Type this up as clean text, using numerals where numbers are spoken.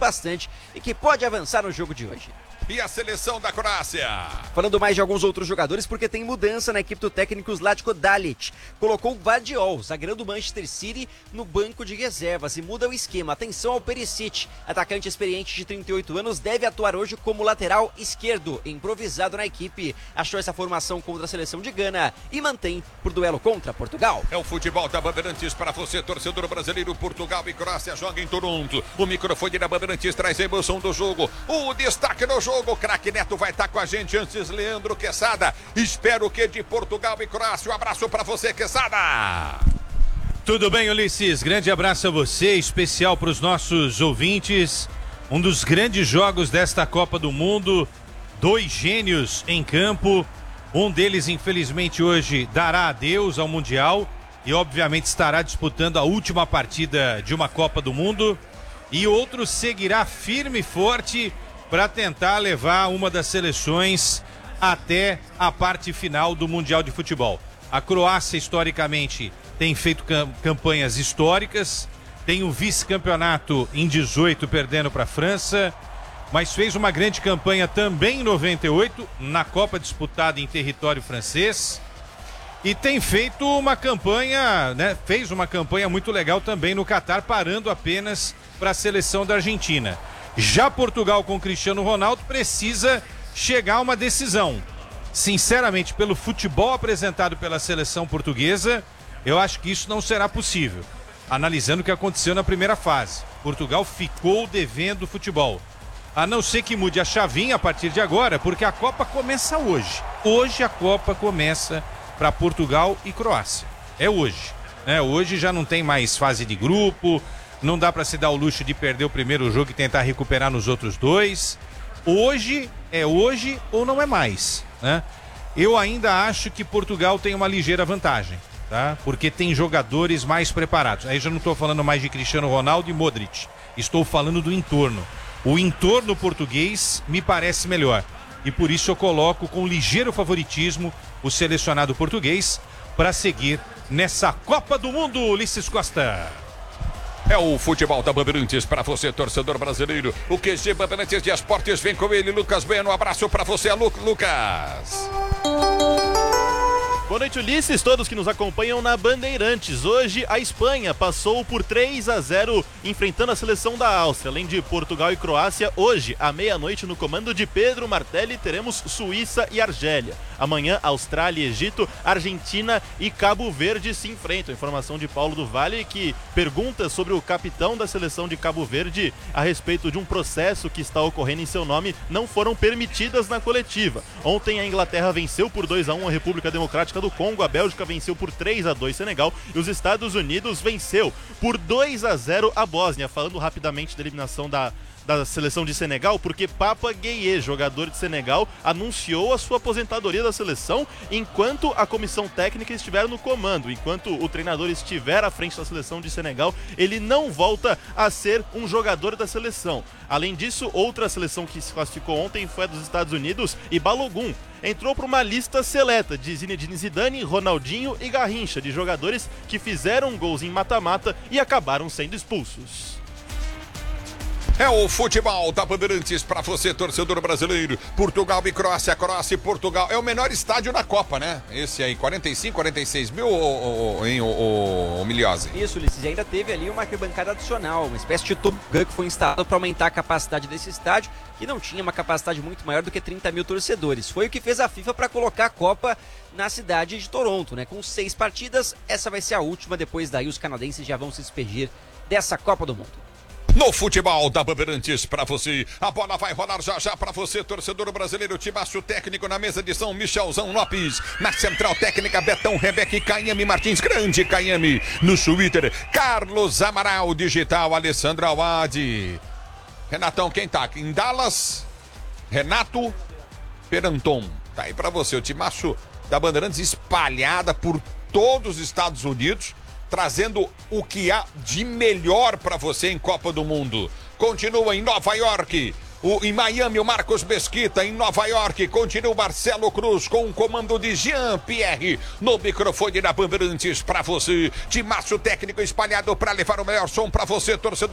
bastante e que pode avançar no jogo de hoje. E a seleção da Croácia? Falando mais de alguns outros jogadores, porque tem mudança na equipe do técnico Zlatko Dalic. Colocou o Gvardiol, zagueiro do Manchester City, no banco de reservas e muda o esquema. Atenção ao Perisic, atacante experiente de 38 anos, deve atuar hoje como lateral esquerdo, improvisado na equipe. Achou essa formação contra a seleção de Gana e mantém por duelo contra Portugal. É o futebol da Bandeirantes para você, torcedor brasileiro. Portugal e Croácia jogam em Toronto. O microfone da Bandeirantes traz a emoção do jogo. O destaque no jogo. O craque Neto vai estar com a gente antes, Leandro Quesada. Espero que de Portugal e Croácia. Um abraço para você, Quesada. Tudo bem, Ulisses? Grande abraço a você, especial para os nossos ouvintes. Um dos grandes jogos desta Copa do Mundo. 2 gênios em campo. Um deles, infelizmente, hoje dará adeus ao Mundial e, obviamente, estará disputando a última partida de uma Copa do Mundo. E outro seguirá firme e forte para tentar levar uma das seleções até a parte final do Mundial de Futebol. A Croácia, historicamente, tem feito campanhas históricas, tem o vice-campeonato em 18 perdendo para a França, mas fez uma grande campanha também em 98, na Copa disputada em território francês, e tem feito uma campanha, né? Fez uma campanha muito legal também no Catar, parando apenas para a seleção da Argentina. Já Portugal com Cristiano Ronaldo precisa chegar a uma decisão. Sinceramente, pelo futebol apresentado pela seleção portuguesa, eu acho que isso não será possível. Analisando o que aconteceu na primeira fase. Portugal ficou devendo futebol. A não ser que mude a chavinha a partir de agora, porque a Copa começa hoje. Hoje a Copa começa para Portugal e Croácia. É hoje, né? Hoje já não tem mais fase de grupo. Não dá para se dar o luxo de perder o primeiro jogo e tentar recuperar nos outros 2. Hoje é hoje ou não é mais, né? Eu ainda acho que Portugal tem uma ligeira vantagem, tá? Porque tem jogadores mais preparados. Aí já não estou falando mais de Cristiano Ronaldo e Modric. Estou falando do entorno. O entorno português me parece melhor. E por isso eu coloco com ligeiro favoritismo o selecionado português para seguir nessa Copa do Mundo, Ulisses Costa. É o futebol da Bandeirantes para você, torcedor brasileiro. O QG Bandeirantes de Esportes vem com ele, Lucas Bueno. Um abraço para você, Lucas. Boa noite, Ulisses, todos que nos acompanham na Bandeirantes. Hoje a Espanha passou por 3-0 enfrentando a seleção da Áustria. Além de Portugal e Croácia, hoje à meia-noite no comando de Pedro Martelli teremos Suíça e Argélia. Amanhã Austrália e Egito, Argentina e Cabo Verde se enfrentam. Informação de Paulo do Valle, que pergunta sobre o capitão da seleção de Cabo Verde a respeito de um processo que está ocorrendo em seu nome, não foram permitidas na coletiva. Ontem a Inglaterra venceu por 2-1 a República Democrática do Congo, a Bélgica venceu por 3-2 Senegal e os Estados Unidos venceu por 2-0 a Bósnia. Falando rapidamente da eliminação da seleção de Senegal, porque Papa Gueye, jogador de Senegal, anunciou a sua aposentadoria da seleção enquanto a comissão técnica estiver no comando. Enquanto o treinador estiver à frente da seleção de Senegal, ele não volta a ser um jogador da seleção. Além disso, outra seleção que se classificou ontem foi a dos Estados Unidos, e Balogun entrou para uma lista seleta de Zinedine Zidane, Ronaldinho e Garrincha, de jogadores que fizeram gols em mata-mata e acabaram sendo expulsos. É o futebol da Bandeirantes para você, torcedor brasileiro. Portugal e Croácia, Croácia e Portugal. É o menor estádio da Copa, né? Esse aí, 45, 46 mil, o Milhose? Isso, Ulisses. E ainda teve ali uma arquibancada adicional, uma espécie de tobogã que foi instalado para aumentar a capacidade desse estádio, que não tinha uma capacidade muito maior do que 30 mil torcedores. Foi o que fez a FIFA para colocar a Copa na cidade de Toronto, né? Com 6 partidas, essa vai ser a última. Depois daí os canadenses já vão se despedir dessa Copa do Mundo. No futebol da Bandeirantes para você, a bola vai rolar já para você, torcedor brasileiro. Timaço técnico na mesa de São Michelzão Lopes, na central técnica Betão, Rebeca e Caiame Martins, grande Caiame. No Twitter, Carlos Amaral, digital Alessandro Awad. Renatão, quem tá aqui em Dallas? Renato Peranton. Tá aí para você, o timaço da Bandeirantes espalhada por todos os Estados Unidos, trazendo o que há de melhor para você em Copa do Mundo. Continua em Nova York, em Miami, o Marcos Mesquita. Em Nova York, continua o Marcelo Cruz com o comando de Jean-Pierre no microfone da Bandeirantes para você. Timaço técnico espalhado para levar o melhor som para você, torcedor